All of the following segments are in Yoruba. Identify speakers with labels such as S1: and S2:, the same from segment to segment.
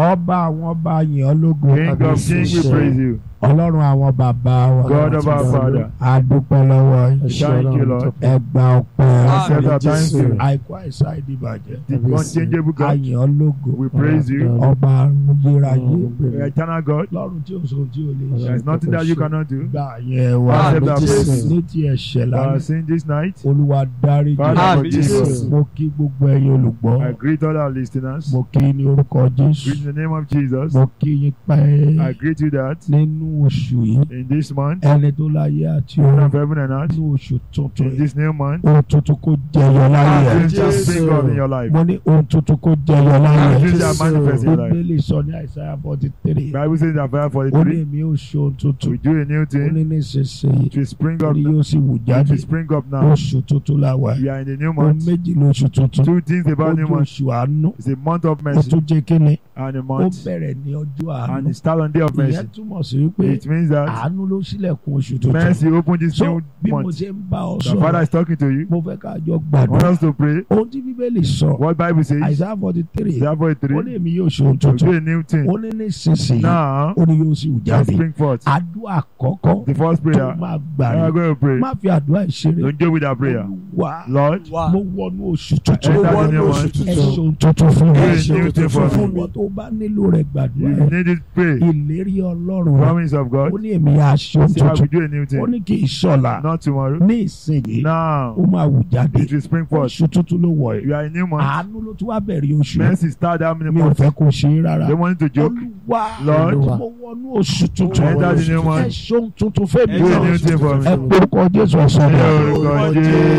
S1: Ọba àwọn ọba yìn ọ́ lógo.
S2: King of kings, we praise you.
S1: Ọlọ́run àwọn bàbá wa.
S2: God of our Father.
S1: A dúpẹ́ lọ́wọ́ yín.
S2: Thank you, Lord.
S1: Ẹ gba ọpẹ́.
S2: Accept our thanks.
S1: Àìkú àìsàn ìdìbàjẹ́.
S2: The unchangeable
S1: A
S2: God.
S1: yìn ọ́ lógo.
S2: We praise you.
S1: Ọba ayérayé.
S2: Eternal God.
S1: Lọ́run tí o sọ tí o lè ṣe.
S2: There is nothing that you cannot do.
S1: Gbà yẹn wá.
S2: Accept our praise.
S1: Ní ti ẹ̀ṣẹ̀
S2: For our
S1: lánàá.
S2: sin this night.
S1: Olúwa dáríjì.
S2: Father, forgive us.
S1: Mo kí gbogbo ẹ̀yin olùgbọ́.
S2: I greet all our listeners.
S1: Mo kí ní orúkọ Jésù.
S2: In the name of Jesus.
S1: Mo kí yín pẹ́.
S2: I greet you that
S1: Nínú oṣù yìí.
S2: in this month,
S1: Ẹni tó láyé àti
S2: Lord
S1: ọ̀run.
S2: of heaven and earth,
S1: Nínú oṣù tuntun
S2: in
S1: yìí.
S2: this new month,
S1: Ohun tuntun kó jẹyọ láyé ẹ̀.
S2: things shall spring up in your life.
S1: Mo ní ohun tuntun kó jẹyọ láyé
S2: Things
S1: ẹ̀.
S2: shall manifest in your life.
S1: Bíbélì sọ ní Àìsáyà 43.
S2: Bible says in Isaiah
S1: Ó ní
S2: 43,
S1: èmi ó ṣe ohun tuntun.
S2: we do a new
S1: Ó ní
S2: thing.
S1: nísinsìnyí.
S2: It will spring up.
S1: Orí yóò sì wù
S2: It
S1: jáde.
S2: will spring up now.
S1: Oṣù tuntun la wà.
S2: We are in the new
S1: Ohun
S2: month.
S1: méjì lóṣù tuntun.
S2: Two things about new
S1: Ojú
S2: month.
S1: oṣù àánú.
S2: It's a month of
S1: Ó
S2: mercy
S1: tún jẹ́ kíni.
S2: and a
S1: Ó
S2: month,
S1: bẹ̀rẹ̀ ní ọjọ́
S2: and
S1: àánú.
S2: it starts on day of
S1: Ìyẹn
S2: mercy.
S1: túmọ̀ sí wípé
S2: It means that
S1: àánú ló ṣílẹ̀kùn oṣù tuntun.
S2: mercy opened this
S1: So
S2: new
S1: bí mo
S2: month.
S1: ṣe ń bá ọ
S2: The Father
S1: sọ̀rọ̀,
S2: is talking to you.
S1: mo fẹ́ ká jọ
S2: I want
S1: gbàdúrà.
S2: us to pray.
S1: Ohun tí Bíbélì sọ,
S2: What Bible says,
S1: Àìsáyà 43,
S2: Isaiah
S1: ó
S2: 43,
S1: ní èmi yóò ṣe ohun
S2: we
S1: tuntun.
S2: do a new thing.
S1: Ó ní nísinsìnyí,
S2: Now,
S1: ó ní yóò sì wù
S2: shall
S1: jáde.
S2: spring forth.
S1: Àdúrà àkọ́kọ́
S2: The first
S1: tó
S2: prayer,
S1: máa
S2: we
S1: gbà
S2: are
S1: ní.
S2: going to pray.
S1: Má fi àdúrà ìṣeré.
S2: Don't joke with our prayer.
S1: Olúwa,
S2: Lord,
S1: mo wọnú oṣù tuntun.
S2: enter the new
S1: Ẹ
S2: month.
S1: ṣe ohun tuntun fún mi.
S2: Do a new thing for
S1: Fún
S2: me.
S1: wọn tó bá nílò rẹ̀
S2: If
S1: gbàdúrà
S2: you
S1: rẹ̀.
S2: need it, pray.
S1: Ìlérí Ọlọ́run rẹ̀.
S2: Promise of
S1: Ó
S2: God.
S1: ní èmi á ṣe ohun
S2: Say, I will
S1: tuntun.
S2: do a new
S1: Ó
S2: thing.
S1: ní kì í ṣọ̀la.
S2: Not tomorrow.
S1: Ní ìsinyìí,
S2: Now,
S1: ó máa wù jáde.
S2: it will spring forth.
S1: Oṣù tuntun ló wọ̀ ẹ́.
S2: You are in new month.
S1: Àánú ló tún wá bẹ̀rẹ̀ oṣù.
S2: Mercy start that many
S1: Mi ò
S2: months.
S1: fẹ́ kó ṣe é rárá.
S2: They want you to joke.
S1: Olúwa,
S2: Lord,
S1: mo wọnú oṣù tuntun.
S2: enter the new
S1: Ẹ
S2: month.
S1: ṣe ohun tuntun fẹ́ mi
S2: Do a
S1: náà.
S2: new thing for me.
S1: Ẹ porúkọ Jésù ọ̀sán
S2: Ní
S1: mi.
S2: orúkọ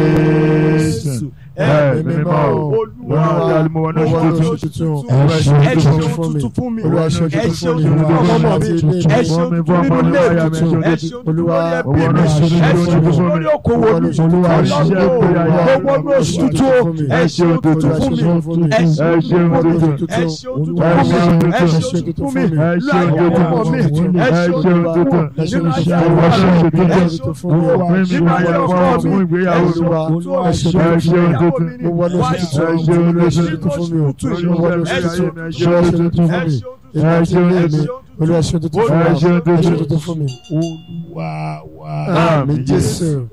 S2: Jésù. Ẹ mímọ́ o. Olúwa mo wọnú oṣù tuntun.
S1: Ẹ ṣe
S3: ẹ ṣe
S1: ohun
S3: ohun tuntun fún mi.
S4: Olúwa ṣe
S3: ẹ ṣe ohun
S4: tuntun
S3: tuntun fún ọmọ mi. ẹ ṣe
S2: Fún mi,
S3: ohun
S2: fún
S3: tuntun
S2: ọmọ
S3: nínú
S2: mi,
S3: ilé
S2: aya mi,
S3: tuntun.
S2: ẹ
S3: ẹ
S2: ṣe
S3: ṣe ohun tuntun lórí
S2: Owó
S3: ẹbí mi.
S2: ọ̀nà
S3: ẹ
S2: ìṣòro
S3: ṣe ohun
S2: tuntun
S3: tuntun
S2: fún mi.
S3: lórí okòwò mi.
S1: Olúwa
S3: Ọlọ́run
S1: ṣe
S3: o,
S2: é.
S3: mo wọnú oṣù tuntun. ẹ ṣe ohun tuntun fún mi. ẹ ṣe ohun tuntun fún mi. ẹ ṣe ohun tuntun fún mi. ẹ ṣe ohun tuntun fún mi. Láyé ọmọ mi. ẹ ṣe ohun tuntun fún mi. Nínú ayé ọmọ mi. ẹ ṣe ohun tuntun fún mi. Nínú ayé ọmọ mi. ẹ ṣe ohun tuntun fún mi.
S2: Ẹ ṣe ohun tuntun.
S4: Mo wọnú
S3: Wá
S4: oṣù
S3: ṣe
S4: tuntun.
S3: ohun
S4: Olúwa ṣe
S3: tuntun
S4: tuntun fún mi o.
S3: tuntun yìí.
S4: Olúwa wọnú
S3: Ẹ
S4: oṣù
S3: ṣe
S4: tuntun.
S3: ohun
S4: Olúwa ṣe tuntun fún
S3: ẹ
S4: mi.
S3: ṣe ohun tuntun
S4: Èmi àti ilé mi. Olúwa ṣe tuntun fún mi.
S2: Ẹ ṣe ohun
S4: Ẹ ṣe
S2: tuntun.
S4: tuntun fún mi.
S1: Olúwa wa.
S4: Àmín Jésù.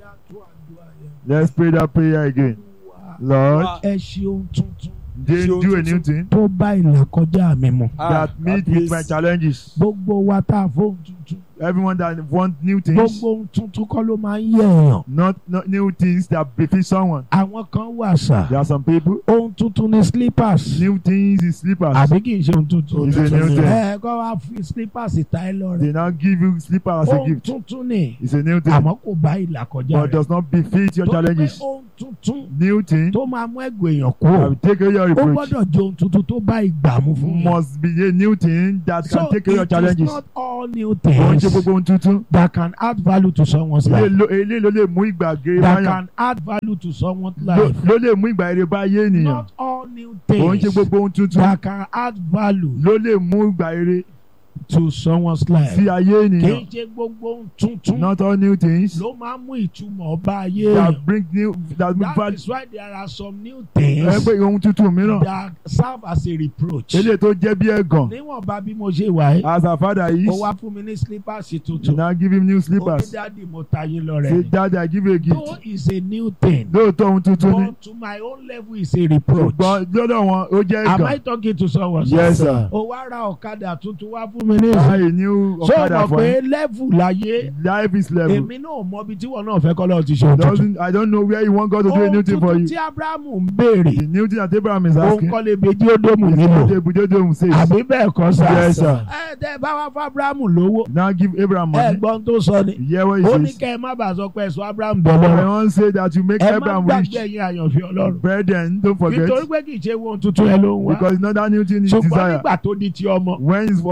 S2: Let's pray that prayer again. Lord,
S1: Ẹ ṣe ohun tuntun
S2: they do a new thing
S1: tó bá ìlàkọjá mi mu.
S2: that meet with my challenges.
S1: Gbogbo wa tá a fóun tuntun.
S2: Everyone that want new things,
S1: Gbogbo ohun tuntun kọ́ ló máa ń yé èèyàn.
S2: not new things that befit someone.
S1: Àwọn kan wà sà.
S2: There are some people,
S1: Ohun tuntun ni slippers.
S2: new things is slippers.
S1: Àbí kì í ṣe ohun tuntun.
S2: It's a new thing.
S1: Ẹ kọ́ wa fi slippers ta ẹ lọ rẹ̀.
S2: They now give you slippers as a
S1: Ohun
S2: gift.
S1: tuntun ni.
S2: It's a new thing,
S1: Àmọ́ kò bá ìlàkọjá
S2: but
S1: rẹ̀.
S2: does not befit your
S1: Tó pé
S2: challenges.
S1: ohun tuntun
S2: New thing
S1: tó máa mú ẹ̀gbọ́n èèyàn
S2: that
S1: kú.
S2: will take away your
S1: Ó
S2: reproach.
S1: gbọ́dọ̀ jẹ́ ohun tuntun tó bá ìgbà mu fún mi.
S2: Must be a new thing that can take away your
S1: it is
S2: challenges.
S1: not all new
S2: Kò ń
S1: things
S2: ṣe gbogbo ohun tuntun.
S1: that can add value to someone's life.
S2: Eléyìí ló lè mú ìgbàgbé
S1: That
S2: báyàn.
S1: can add value to someone's
S2: Ló
S1: life.
S2: ló lè mú ìgbà èrè bá ayé ènìyàn.
S1: Not all new
S2: Kò ń
S1: things
S2: ṣe gbogbo ohun tuntun.
S1: that can add value
S2: Ló lè mú ìgbà èrè
S1: to someone's life.
S2: sí ayé
S1: Kì í
S2: ènìyàn.
S1: ṣe gbogbo ohun tuntun
S2: Not all new things
S1: ló máa ń mú ìtumọ̀ bá ayé èèyàn.
S2: that bring
S1: That
S2: value.
S1: is why there are some new
S2: Ẹ
S1: things
S2: pé ohun tuntun mìíràn.
S1: that serve as a reproach.
S2: Eléyìí tó jẹ́ bí ẹ̀gàn.
S1: Níwọ̀nba bí mo ṣe wà yìí,
S2: As our father is,
S1: ó wá fún mi ní slippers
S2: you
S1: tuntun.
S2: now give him new
S1: Ó ní
S2: slippers.
S1: dáàdi mo ta yín lọ
S2: Say,
S1: rẹ̀ ni.
S2: Daddy, I give you a
S1: Though
S2: gift.
S1: is a new thing.
S2: Lóòótọ́ ohun tuntun ni.
S1: But to my own level is a reproach.
S2: Ṣùgbọ́n lọ́dọ̀ wọn ó jẹ́
S1: Am I
S2: ẹ̀gàn.
S1: talking to someone?
S2: Yes, sir.
S1: Ó wá ra ọ̀kadà tuntun wá fún mi ní
S2: Buy
S1: ìsìn.
S2: a new
S1: So
S2: ọ̀kadà
S1: mọ̀
S2: for
S1: pé
S2: him.
S1: level láyé.
S2: Life is level.
S1: Èmi náà mọ ibi tí wọn náà fẹ́ kọ́ lọ́ọ́ ti ṣe ohun tuntun.
S2: I don't know where you want God to do a new
S1: Ohun
S2: thing for
S1: tuntun
S2: you.
S1: tí Abrahamu ń béèrè.
S2: The new thing that Abraham is
S1: Òun
S2: asking
S1: kọ́ lè bèjì ódòmù
S2: is
S1: nílò.
S2: what the Buddhism says.
S1: Àbí bẹ́ẹ̀ kọ́ sá.
S2: Yes, sir.
S1: Ẹ tẹ́ bá wá fún Abrahamu lówó.
S2: Now give Abraham money.
S1: Ẹ̀gbọ́n tó sọ ni.
S2: Hear what
S1: Ó
S2: he
S1: ní
S2: says.
S1: kẹ́ ẹ má bàa sọ pé ẹ̀sùn Abrahamu
S2: I
S1: dọ̀lọ́rọ̀.
S2: want to say that you make
S1: Ẹ má
S2: Abraham rich.
S1: gbàgbé ẹ̀yin àyànfẹ́ Ọlọ́run.
S2: Brethren, don't forget.
S1: Nítorí pé kì í ṣe ohun tuntun ẹ ló ń wá.
S2: Because it's not that new thing you
S1: Ṣùgbọ́n
S2: desire.
S1: nígbà tó di ti ọmọ.
S2: When it was
S1: Kí
S2: for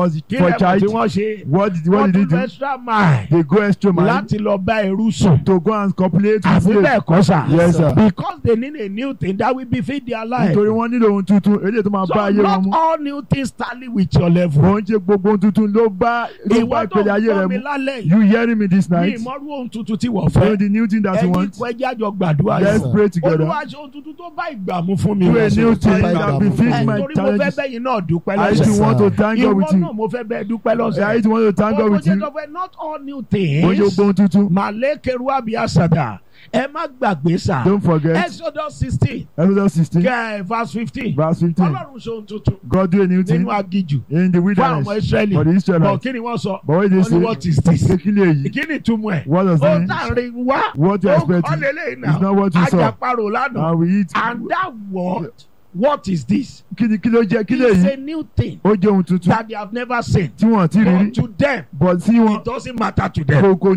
S2: for a
S1: tí wọ́n
S2: child.
S1: ṣe
S2: What did
S1: wọ́n
S2: they
S1: tún
S2: do?
S1: extra mile
S2: They go extra mile
S1: láti lọ bá ẹrú sùn.
S2: to go and copulate with
S1: àfi
S2: slaves.
S1: bẹ́ẹ̀ kọ́ sà.
S2: Yes, sir.
S1: because they need a new thing that will befit their life.
S2: Nítorí wọ́n nílò ohun tuntun eléyìí tó máa
S1: so
S2: bá ayé wọn
S1: not
S2: mu.
S1: all new things tally with your level.
S2: Wọ́n ń ṣe gbogbo ohun tuntun ló bá
S1: ìwọ tó
S2: ìpele
S1: ń
S2: ayé
S1: gbọ́
S2: rẹ
S1: mi
S2: mu.
S1: lálẹ́ yìí
S2: You hearing me this
S1: mi
S2: night?
S1: ìmọ̀rú ohun tuntun tí wọ́n
S2: Know
S1: fẹ́.
S2: the new thing that you
S1: ẹ̀yin
S2: want?
S1: kò ẹjẹ́ àjọ gbàdúrà
S2: Let's
S1: yìí.
S2: pray together.
S1: olúwa ṣe ohun tuntun tó bá ìgbà mu fún mi.
S2: Do a new thing
S4: Bá ìgbà
S2: that
S4: mu.
S2: befits my
S1: torí mo fẹ́
S2: challenges.
S1: bẹ́yìn náà dúpẹ́
S2: I
S1: lọ́sẹ̀.
S2: still want to thank God with
S1: ìwọ
S2: you.
S1: náà mo fẹ́ bẹ́ẹ̀ dúpẹ́
S2: I
S1: lọ́sẹ̀.
S2: still want to thank God with you.
S1: not all new
S2: Wọ́n ṣe
S1: things.
S2: gbogbo ohun tuntun.
S1: màlẹ́kẹ̀rú àbí àṣàdà ẹ má gbàgbé sà.
S2: Don't forget
S1: Exodus 16
S2: Exodus 16
S1: verse 15.
S2: verse 15.
S1: ọlọ́run ṣe ohun tuntun
S2: God do a new thing
S1: nínú aginjù
S2: in the
S1: fún àwọn
S2: wilderness
S1: Israẹli.
S2: for the
S1: bọ̀
S2: Israelites.
S1: kí ni wọ́n sọ?
S2: But what they
S1: wọ́n ní
S2: say,
S1: what is this?
S2: kékeré èyí,
S1: kí ni túmọ̀ ẹ̀?
S2: what does
S1: ó
S2: it mean?
S1: dàrin wá.
S2: What you
S1: ó
S2: expect?
S1: kọ́ lélẹ́yìn
S2: It's
S1: náà.
S2: not what you saw.
S1: àjàparò lánàá.
S2: And we eat.
S1: and that what is this?
S2: Kí ló jẹ́ kí lè
S1: It's
S2: yí?
S1: a new thing
S2: Ó jẹ́ ohun tuntun
S1: that they have never seen.
S2: tí wọ́n ti rí
S1: But
S2: rí.
S1: to them
S2: But sí wọn
S1: it doesn't matter to them.
S2: kò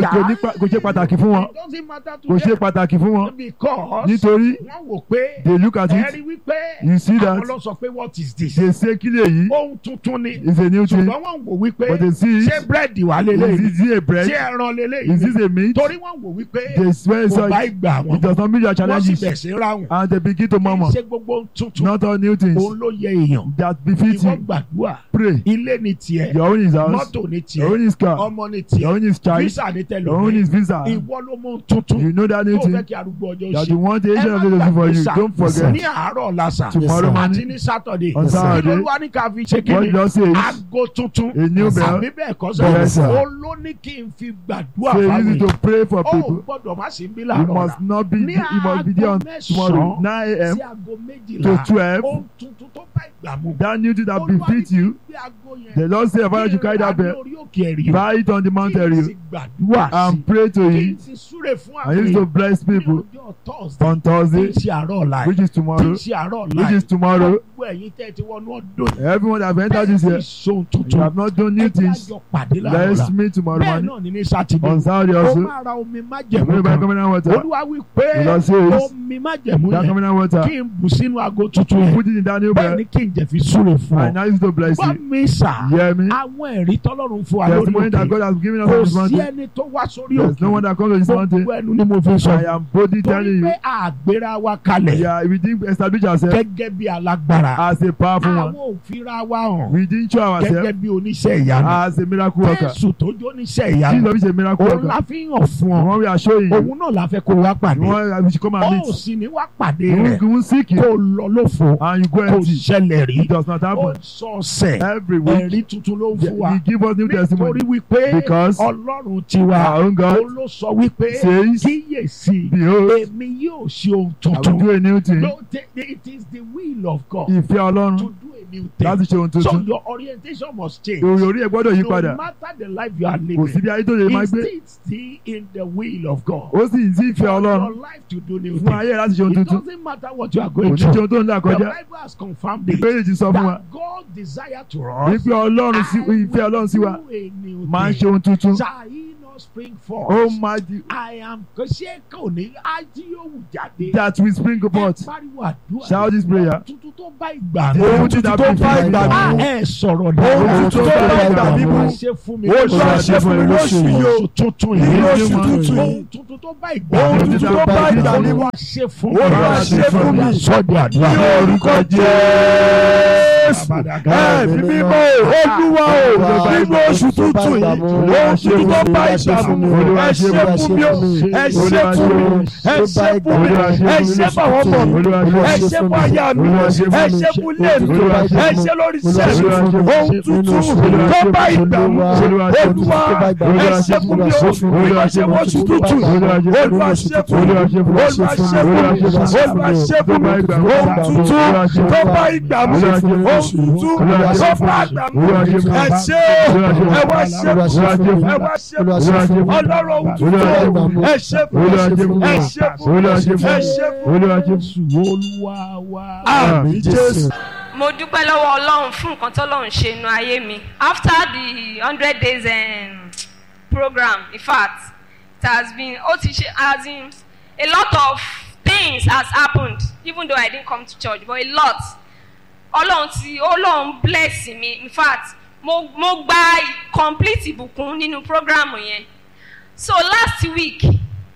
S2: ṣe pàtàkì fún wọn.
S1: It doesn't matter to
S2: Kò ṣe
S1: them
S2: pàtàkì fún wọn.
S1: because
S2: Nítorí
S1: wọ́n wò pé
S2: they look at it,
S1: ẹ̀rí wípé
S2: you see that
S1: àwọn lọ sọ pé what is this?
S2: they say kí lè yí
S1: ohun tuntun ni
S2: is a new thing.
S1: ṣùgbọ́n wọ́n wò wípé
S2: But they see
S1: ṣé
S2: it.
S1: búrẹ́dì wà
S2: Is
S1: lélẹ́yìn
S2: it a bread?
S1: ṣé ẹran lélẹ́yìn
S2: Is this a meat?
S1: torí wọ́n wò wípé
S2: They swear
S1: kò
S2: so
S1: bá
S2: it
S1: ìgbà wọn
S2: does not meet your
S1: wọ́n sì
S2: challenges.
S1: bẹ̀ sí ráhùn
S2: And they begin to
S1: kì í
S2: murmur.
S1: ṣe gbogbo ohun tuntun
S2: Not all new things
S1: òun ló yẹ èèyàn
S2: that befit
S1: ìwọ
S2: you.
S1: gbàdúrà
S2: Pray.
S1: ilé ni tiẹ̀
S2: Your own is house.
S1: mọ́tò ni
S2: Your own
S1: tiẹ̀
S2: is car.
S1: ọmọ ni
S2: Your
S1: tiẹ̀
S2: own is child.
S1: visa ni
S2: Your own is
S1: tẹlifíṣàn
S2: visa.
S1: ìwọ ló mú ohun tuntun
S2: You know that new
S1: tó fẹ́
S2: thing
S1: kí arúgbó ọjọ́
S2: that
S1: ṣe
S2: you want the
S1: ẹ
S2: Asian
S1: má
S2: of the do for
S1: gbàgbé
S2: you.
S1: sà
S2: Don't forget.
S1: ní àárọ̀ lásà
S2: Tomorrow
S1: àti
S2: morning
S1: ní Saturday
S2: on
S1: kí ló
S2: Saturday,
S1: wá ní ká fi ṣe kí
S2: what
S1: ni
S2: God says,
S1: aago tuntun
S2: a new bell.
S1: àbí bẹ́ẹ̀ kọ́
S2: Yes, sir.
S1: sẹ́yìn ó ló ní kí n fi gbàdúrà
S2: Say
S1: fáwọn
S2: use it to pray for
S1: ó
S2: people.
S1: gbọ́dọ̀ má sí bí
S2: You
S1: láàárọ̀
S2: must
S1: ọ̀la
S2: not be.
S1: ní
S2: You must be there on
S1: aago
S2: tomorrow,
S1: mẹ́sàn-án
S2: 9 a.m.
S1: sí aago méjìlá
S2: to 12.
S1: ohun tuntun tó bá ìgbà mu
S2: That new thing that
S1: Olúwa ní
S2: befits
S1: kí n
S2: you.
S1: gbé aago yẹn
S2: The Lord say, Father, you carry that
S1: kí n rà
S2: bell.
S1: ní orí òkè ẹ̀rí
S2: Buy it on the mountain
S1: kí n
S2: area
S1: sì gbàdúrà sí
S2: and pray to
S1: kí n
S2: Him.
S1: sì súre fún
S2: I used to
S1: àwọn
S2: bless
S1: èèyàn
S2: people
S1: ní ọjọ́ Thursday
S2: on
S1: tí
S2: Thursday,
S1: ń ṣe àárọ̀ ọ̀la
S2: which is
S1: tí ń
S2: tomorrow,
S1: ṣe àárọ̀ ọ̀la
S2: which is tomorrow.
S1: gbogbo ẹ̀yin tẹ́ ti wọnú ọdún yìí
S2: Everyone that have entered this year,
S1: ìṣòun
S2: you
S1: tuntun
S2: have not done new
S1: ẹgbẹ́
S2: things.
S1: àjọ pàdé láàárọ̀
S2: Let's
S1: ọ̀la
S2: meet tomorrow
S1: bẹ́ẹ̀
S2: morning
S1: náà ní ní Sátidé
S2: on Saturday
S1: ó
S2: also.
S1: máa ra omi
S2: We
S1: májẹ̀mú
S2: buy
S1: kan
S2: covenant water.
S1: Olúwa wí pé
S2: The Lord says,
S1: omi májẹ̀mú
S2: that
S1: yẹn
S2: covenant water,
S1: kí n bù sínú aago tuntun yẹn
S2: put it in that new
S1: bẹ́ẹ̀
S2: bell,
S1: ni kí n jẹ̀ fi súre fún
S2: and
S1: ọ
S2: I used to bless
S1: gbọ́
S2: you.
S1: mi sà
S2: Hear me?
S1: àwọn ẹ̀rí tọ́lọ́run fún wa lórí
S2: Testimony that
S1: òkè
S2: God has given us
S1: kò
S2: on this
S1: sí
S2: mountain.
S1: ẹni tó wá sórí
S2: There's no
S1: òkè
S2: one that comes to this mountain.
S1: gbogbo ẹnu ni mo fi sọ
S2: I am boldly
S1: torí
S2: telling
S1: pé
S2: you,
S1: àgbéra wa kalẹ̀
S2: yeah, we didn't establish ourselves
S1: gẹ́gẹ́ bí alágbára
S2: as a powerful
S1: àwọn
S2: one.
S1: òfìra wa hàn
S2: We didn't show
S1: gẹ́gẹ́
S2: ourselves
S1: bí oníṣẹ́ ìyanu
S2: as a miracle worker.
S1: Jésù tó jó oníṣẹ́ ìyanu
S2: Jesus is a miracle
S1: òun
S2: worker.
S1: la fi hàn fún
S2: The
S1: ọ
S2: one we are showing you,
S1: òun náà la fẹ́ kó wá
S2: the
S1: pàdé
S2: one we should come and
S1: ó
S2: meet.
S1: sì ní wá pàdé
S2: You
S1: rẹ̀
S2: will seek
S1: kó
S2: him
S1: lọ lófo
S2: and you go
S1: kó
S2: empty.
S1: ṣẹlẹ̀ rí
S2: It does not
S1: ó
S2: happen.
S1: sọ̀sẹ̀
S2: Every week,
S1: ẹ̀rí tuntun ló ń fún wa
S2: He give us new
S1: nítorí
S2: testimony
S1: wípé
S2: because
S1: Ọlọ́run tiwa
S2: our own God
S1: ó ló sọ wípé
S2: says,
S1: kíyèsí
S2: behold,
S1: èmi yóò ṣe ohun
S2: I will
S1: tuntun
S2: do a new thing.
S1: no it is the will of God
S2: Ìfẹ́ Ọlọ́run
S1: to do a new
S2: láti
S1: thing
S2: ṣe ohun
S1: so
S2: tuntun.
S1: your orientation must change
S2: Orí ẹ̀ gbọ́dọ̀ yí
S1: no
S2: padà.
S1: matter the life you are
S2: Kò sí
S1: living
S2: bí ayé tó lè máa
S1: is
S2: gbé.
S1: it still in the will of God
S2: Ó sì sí ìfẹ́
S1: for
S2: Ọlọ́run
S1: your life to do new
S2: fún
S1: things
S2: ayé láti ṣe ohun
S1: it
S2: tuntun.
S1: doesn't matter what you are
S2: Kò
S1: going
S2: ní ṣe
S1: through
S2: ohun tó ń là
S1: the
S2: kọjá.
S1: Bible has confirmed it
S2: Ìbéèrè ti sọ fún wa.
S1: that God desire to us
S2: Wípé Ọlọ́run sí ìfẹ́ Ọlọ́run sí wa
S1: do a new
S2: máa ń
S1: thing
S2: ṣe ohun tuntun.
S1: shall he not spring
S2: Ó
S1: forth
S2: máa di
S1: I am kò ṣe kò ní ájí yóò wù jáde
S2: that we spring forth.
S1: ẹ pariwo àdúrà
S2: Shout this prayer.
S1: tuntun tó bá ìgbà mi
S2: Ohun tuntun tó bá ìgbà
S1: a
S2: mi.
S1: ẹ sọ̀rọ̀
S4: Ohun
S1: dáadáa
S4: tuntun tó bá ìgbà mi
S1: Olúwa
S4: mú.
S1: ṣe fún mi
S4: Olúwa ṣe fún mi lóṣù yìí o.
S1: oṣù tuntun
S4: Nínú
S1: yìí
S4: oṣù tuntun
S1: ohun
S4: yìí.
S1: tuntun tó bá ìgbà
S4: Ohun
S1: mi
S4: tuntun tó bá ìgbà mi mú.
S1: Olúwa ṣe fún mi
S4: Olúwa ṣe fún mi.
S1: sọ́dọ̀ àdúrà
S4: Ní orúkọ Jésù. Ẹ̀mí mímọ́ Olúwa o nínú oṣù tuntun yìí ohun tuntun tó bá ìgbà mi mú. Ẹ ṣe fún mi o. Ẹ ṣe fún mi. Ẹ ṣe fún mi. Ẹ ṣe fún àwọn ọmọ mi. Ẹ ṣe fún aya mi. Ẹ ṣe fún ilé mi. Ẹ ṣe lórí iṣẹ́ mi. Ohun tuntun tó bá ìgbà mi mú. Olúwa ẹ ṣe fún mi o. Olúwa ṣe fún oṣù tuntun. Olúwa ṣe fún mi. Olúwa ṣe fún mi. Olúwa ṣe fún mi. Ohun tuntun tó bá ìgbà mi mú. Ohun tuntun tó bá ìgbà mi mú. Ẹ ṣe ẹ wá ṣe ẹ wá ṣe Ọlọ́run ohun tuntun ẹ ṣe fún ẹ ṣe fún ẹ ṣe fún ẹ ṣe fún
S1: Olúwa wa.
S4: àmín Jésù.
S5: mo dúpẹ́ lọ́wọ́ ọlọ́run fún nǹkan tọ́lọ́run ṣe inú ayé mi after the 100 days program in fact it has been as in a lot of things has happened even though I didn't come to church but a lot ọlọ́run bless me in fact mo gba complete ìbùkún nínú program yẹn. So last week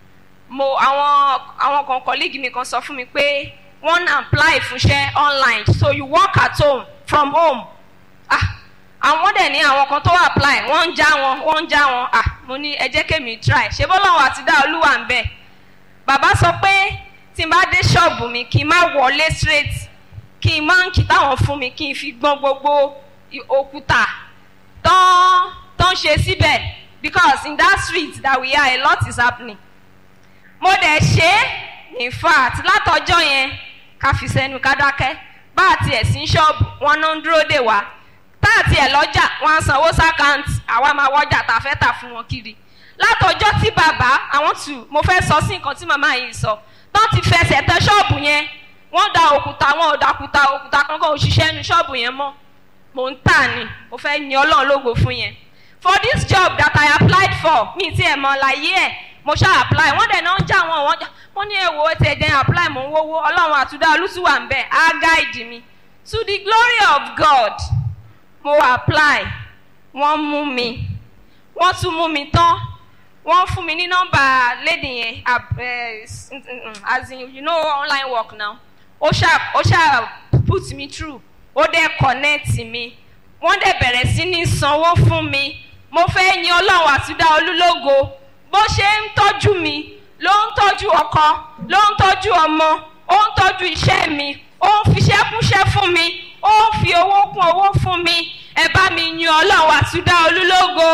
S5: àwọn kan colleague mi kan sọ fún mi pé wọ́n apply fúnṣẹ́ online, so you work at home from home. Àwọn dẹ̀ ní àwọn kan tó apply wọ́n ń já wọn mo ní ẹ jẹ́ kémi try, ṣé bọ́lọ́run àti dá olúwa ń bẹ̀. Bàbá sọ pé tí n bá dé ṣọ́ọ̀bù mi kí n má wọlé straight, kí n má ń kí táwọn fún mi kí n fi gbọ́n gbogbo òkúta tán ṣe síbẹ̀, because in that street that we are a lot is happening. Mo dẹ̀ ṣe in fact látọjọ́ yẹn ká fi sẹ́nu ká dákẹ́, bá àti ẹ̀sìn ṣọ́ọ̀bù wọn náà ń dúró dè wá, tá àti ẹ̀ lọ́jà wọn á sanwó sákàǹtì, àwa máa wọ́jà tá a fẹ́ tà fún wọn kiri. Látọjọ́ tí bàbá mo fẹ́ sọ sí nǹkan tí màmá yìí sọ, tán ti fẹsẹ̀ tẹ ṣọ́ọ̀bù yẹn, wọ́n da òkúta òkúta kankan òṣìṣẹ́ nu ṣọ́ọ̀bù yẹn mọ́. Mò ń tà ní, mo fẹ́ yin Ọlọ́run lógo fún yẹn. For this job that I applied for, mi ti ẹ̀ mọ̀ láyé ẹ̀, mo ṣá apply, wọ́n dẹ̀ náà ń já wọ́n ní èwo ti ẹ̀dẹ̀ apply mò ń wówó, Ọlọ́run àtúndá olùsùwà ń bẹ̀ á guide mi. To the glory of God, mo apply, wọ́n mú mi, wọ́n tún mú mi tán, wọ́n fún mi ní nọ́mbà lady yẹn, as in you know online work now, ó ṣá put me through, ó dẹ̀ connect mi, wọ́n dẹ̀ bẹ̀rẹ̀ sí ní sanwó fún mi. Mo fẹ́ yin Ọlọ́run àtúndá olúlógo, bó ṣe ń tọ́jú mi ló ń tọ́jú ọkọ, ló ń tọ́jú ọmọ, ó ń tọ́jú iṣẹ́ mi, ó ń fiṣẹ́ kúṣẹ́ fún mi, ó ń fi owó kún owó fún mi. Ẹ bá mi yin Ọlọ́run àtúndá olúlógo.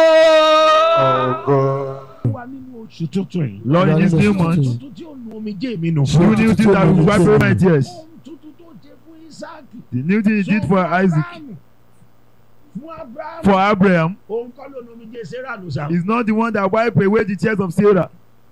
S1: Oṣù tuntun yìí.
S2: Lord, in this new month,
S1: tuntun tí ó nu omijé mi nù.
S2: new things that will wipe away my tears.
S1: Ohun tuntun tó jẹ fún Isaac.
S2: The new thing he did for Isaac,
S1: Fún Abraham.
S2: for Abraham,
S1: Òun kọ́ ló nu omijé Sarah nù sá.
S2: is not the one that wipe away the tears of Sarah.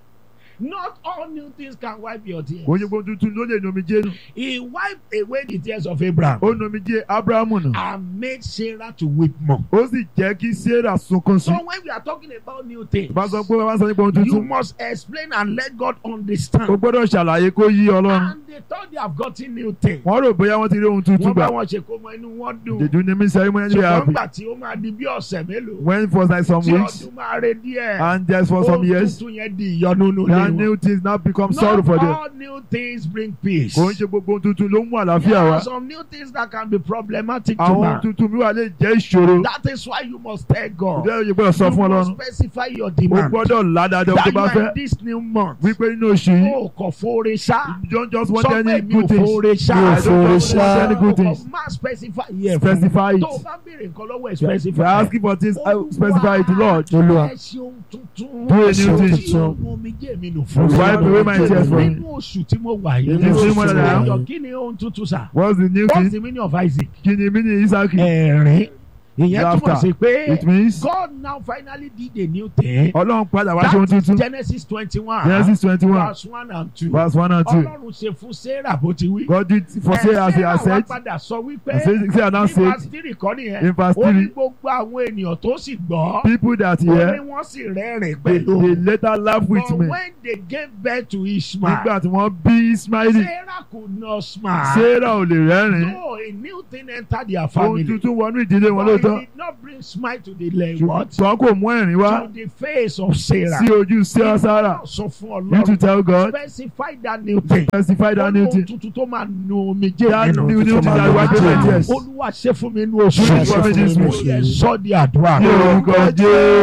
S1: Not all new things can wipe your tears.
S2: Oye gbogbo tuntun ló lè nu omijé nù.
S1: He wiped away the tears of Abraham
S2: Ó nu omijé Abrahamu nù.
S1: and made Sarah to weep more.
S2: Ó sì jẹ́ kí Sarah sunkún sí.
S1: So when we are talking about new things,
S2: Bá sọ nípa ohun
S1: you
S2: tuntun,
S1: must explain and let God
S2: o
S1: understand.
S2: gbọ́dọ̀ ṣàlàyé kó yí Ọlọ́run.
S1: And they thought they have gotten new things.
S2: Wọ́n rò bóyá wọ́n ti rí ohun tuntun
S1: Wọ́n bá
S2: gbà.
S1: wọn ṣe kó mọ inú wọn
S2: They
S1: dùn.
S2: do naming ceremony and they
S1: Ṣùgbọ́n
S2: happy.
S1: nígbà tí ó máa di bí ọ̀sẹ̀ mélòó.
S2: When for like some
S1: Tí
S2: weeks
S1: ọdún máa re díẹ̀.
S2: and just for some
S1: Ohun
S2: years,
S1: tuntun yẹn di ìyọnu nínú
S2: that
S1: ilé
S2: new
S1: wọn.
S2: things now become sorrow for
S1: Not
S2: them.
S1: all new things bring peace.
S2: Kò ń ṣe gbogbo ohun tuntun ló ń mú àlàáfíà
S1: There
S2: wá.
S1: are some new things that can be problematic to
S2: Àwọn ohun
S1: man.
S2: tuntun mi wà lè jẹ́ ìṣòro.
S1: That is why you must tell God.
S2: Ìjọba yìí gbọ́dọ̀ sọ
S1: You
S2: fún
S1: must
S2: Ọlọ́run.
S1: specify your
S2: O
S1: demand.
S2: gbọ́dọ̀ ládàá tó
S1: That
S2: bá
S1: you are
S2: fẹ́.
S1: in this new month.
S2: Wípé nínú oṣù yìí,
S1: O kò fore ṣá.
S2: you don't just want
S1: Sọ
S2: any
S1: pé mi ò
S2: good things.
S1: fore ṣá.
S2: I don't just want any good
S1: O kò
S2: things.
S1: máa specify yẹ fún.
S2: Specify
S1: Tó o
S2: it.
S1: bá béèrè nǹkan lọ́wọ́ ẹ̀
S2: If you are
S1: specify.
S2: asking for things, I will specify it, Lord.
S3: Olúwa.
S1: Ẹ ṣe ohun tuntun.
S2: Do a new thing.
S1: Tí o nu omijé mi nù fún.
S2: Wipe away my tears from me.
S1: Nínú oṣù tí mo wà yìí.
S2: In this new month that I am,
S1: Ẹ̀yọ̀ kí ni ohun tuntun sà?
S2: what's the new
S1: What's
S2: thing?
S1: the meaning of Isaac?
S2: Kí ni mí ní Isaac?
S1: Ẹ̀rín. Ìyẹn túmọ̀
S2: Laughter.
S1: sí pé
S2: It means
S1: God now finally did a new thing.
S2: Ọlọ́run padà wá ṣe ohun
S1: That is
S2: tuntun.
S1: Genesis 21.
S2: Genesis 21,
S1: Verse 1 and 2.
S2: verse 1 and 2.
S1: Ọlọ́run ṣe fún Sarah bó ti wí.
S2: God did for Sarah as he has
S1: Sarah
S2: said.
S1: wá padà sọ wípé
S2: And Sarah now
S1: ní
S2: said,
S1: verse 3 kọ́ nìyẹn.
S2: in verse
S1: Ó ní
S2: 3,
S1: gbogbo àwọn ènìyàn tó sì gbọ́.
S2: people that
S1: Ó ní
S2: hear,
S1: wọ́n sì rẹ́rìn
S2: they
S1: pẹ̀lú.
S2: later laugh with
S1: But
S2: me.
S1: when they gave birth to Ishmael,
S2: Nígbà tí wọ́n bí Ismaili,
S1: Sarah could not smile.
S2: Sarah ò lè rẹ́rìn.
S1: No, a new thing entered their
S2: Ohun
S1: family.
S2: tuntun wọnú ìdílé wọn
S1: But it
S2: lóòótọ́.
S1: did not bring smile to the what?
S2: Ṣùgbọ́n kò mú ẹ̀rín wá
S1: To the face of Sarah.
S2: sí ojú Sarah.
S1: Sọ fún
S2: You to
S1: Ọlọ́run.
S2: tell God,
S1: Specify that new thing.
S2: specify that new thing.
S1: Tuntun tó máa nu omijé
S2: That
S1: nínú.
S2: new thing that wipe away my tears.
S1: Olúwa ṣe fún mi nínú oṣù.
S2: Do it for me this week.
S1: Ó yẹ sọ di àdúrà.
S2: Ní orúkọ